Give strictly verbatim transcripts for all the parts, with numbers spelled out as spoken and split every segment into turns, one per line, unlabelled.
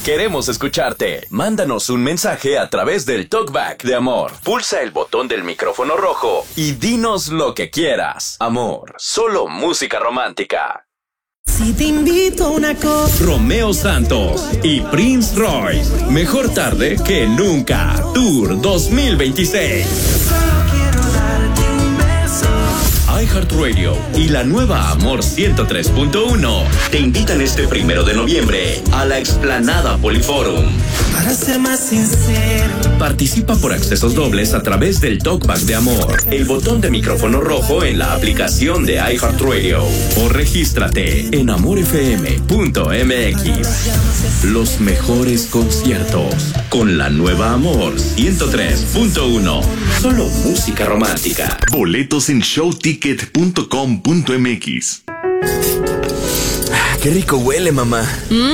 Queremos escucharte. Mándanos un mensaje a través del Talkback de Amor. Pulsa el botón del micrófono rojo y dinos lo que quieras. Amor, solo música romántica.
Si te invito a una cosa.
Romeo Santos y Prince Royce. Mejor tarde que nunca. Tour dos mil veintiséis.
Solo quiero darte un beso.
iHeartRadio y la nueva Amor ciento tres punto uno te invitan este primero de noviembre a la explanada Poliforum.
Para ser más sincero,
Participa por accesos dobles a través del Talkback de Amor, el botón de micrófono rojo en la aplicación de iHeartRadio o regístrate en amor f m punto m x. Los mejores conciertos con la nueva Amor ciento tres punto uno. Solo música romántica.
Boletos en showticket punto com punto m x.
¡Qué rico huele, mamá!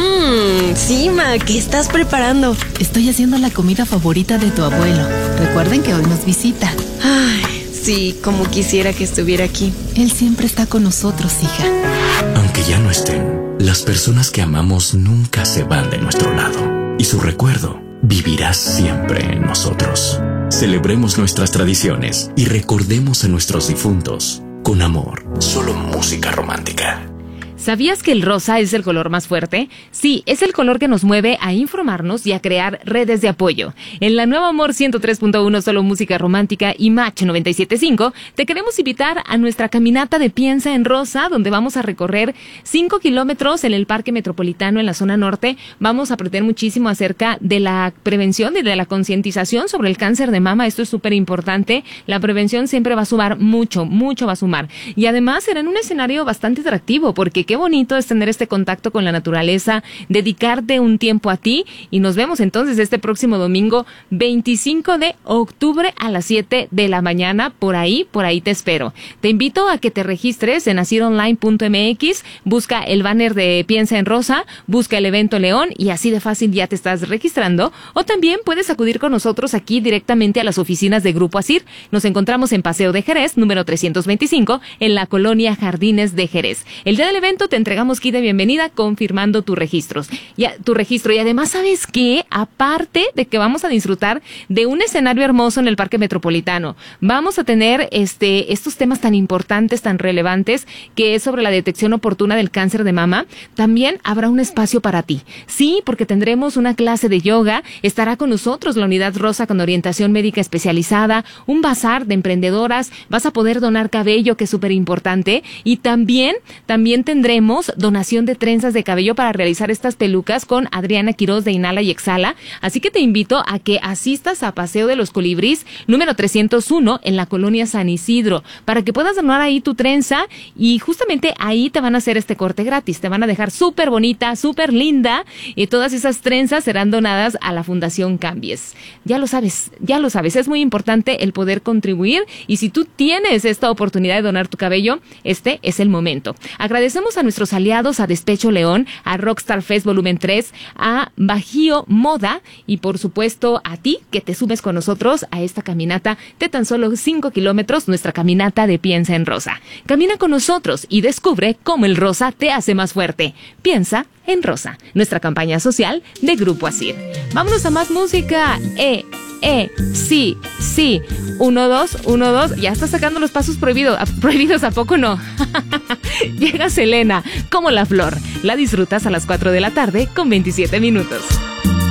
Mmm, sí, ma, ¿qué estás preparando?
Estoy haciendo la comida favorita de tu abuelo. Recuerden que hoy nos visita.
Ay, sí, como quisiera que estuviera aquí.
Él siempre está con nosotros, hija.
Aunque ya no estén, las personas que amamos nunca se van de nuestro lado. Y su recuerdo vivirá siempre en nosotros. Celebremos nuestras tradiciones y recordemos a nuestros difuntos con amor. Solo música romántica.
¿Sabías que el rosa es el color más fuerte? Sí, es el color que nos mueve a informarnos y a crear redes de apoyo. En la nueva Amor ciento tres punto uno, solo música romántica y Match noventa y siete punto cinco, te queremos invitar a nuestra caminata de Piensa en Rosa, donde vamos a recorrer cinco kilómetros en el Parque Metropolitano en la zona norte. Vamos a aprender muchísimo acerca de la prevención y de la concientización sobre el cáncer de mama. Esto es súper importante. La prevención siempre va a sumar mucho, mucho va a sumar. Y además será en un escenario bastante atractivo, porque qué bonito es tener este contacto con la naturaleza, dedicarte un tiempo a ti, y nos vemos entonces este próximo domingo veinticinco de octubre a las siete de la mañana. Por ahí, por ahí te espero. Te invito a que te registres en asir online punto m x, busca el banner de Piensa en Rosa, busca el evento León y así de fácil ya te estás registrando, o también puedes acudir con nosotros aquí directamente a las oficinas de Grupo Asir. Nos encontramos en Paseo de Jerez, número trescientos veinticinco, en la colonia Jardines de Jerez. El día del evento te entregamos kit de bienvenida confirmando tus registros. Ya, tu registro. Y además, ¿sabes qué? Aparte de que vamos a disfrutar de un escenario hermoso en el Parque Metropolitano, vamos a tener este estos temas tan importantes, tan relevantes, que es sobre la detección oportuna del cáncer de mama. También habrá un espacio para ti. Sí, porque tendremos una clase de yoga, estará con nosotros la Unidad Rosa con orientación médica especializada, un bazar de emprendedoras, vas a poder donar cabello, que es súper importante, y también, también tendremos donación de trenzas de cabello para realizar estas pelucas con Adriana Quiroz de Inhala y Exhala. Así que te invito a que asistas a Paseo de los Colibrís, número trescientos uno, en la colonia San Isidro, para que puedas donar ahí tu trenza, y justamente ahí te van a hacer este corte gratis. Te van a dejar súper bonita, súper linda, y todas esas trenzas serán donadas a la Fundación Cambies. Ya lo sabes, ya lo sabes, es muy importante el poder contribuir, y si tú tienes esta oportunidad de donar tu cabello, este es el momento. Agradecemos a nuestros aliados, a Despecho León, a Rockstar Fest Volumen tres, a Bajío Moda, y por supuesto a ti que te subes con nosotros a esta caminata de tan solo cinco kilómetros, nuestra caminata de Piensa en Rosa. Camina con nosotros y descubre cómo el rosa te hace más fuerte. Piensa en Rosa, nuestra campaña social de Grupo Asir. Vámonos a más música. Eh, eh, sí, sí. Uno, dos, uno, dos. Ya está sacando los pasos prohibidos. Prohibidos, ¿a poco no? Llega Selena, como la flor. La disfrutas a las cuatro de la tarde con veintisiete minutos.